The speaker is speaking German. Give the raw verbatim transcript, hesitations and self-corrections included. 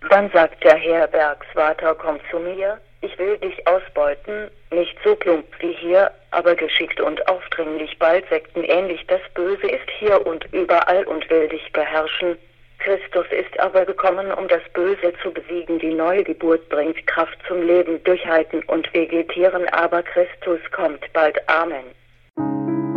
Dann sagt der Herbergsvater: Komm zu mir, ich will dich ausbeuten, nicht so plump wie hier, aber geschickt und aufdringlich, bald sektenähnlich. Das Böse ist hier und überall und will dich beherrschen. Christus ist aber gekommen, um das Böse zu besiegen. Die Neugeburt bringt Kraft zum Leben, Durchhalten und Vegetieren, aber Christus kommt bald. Amen.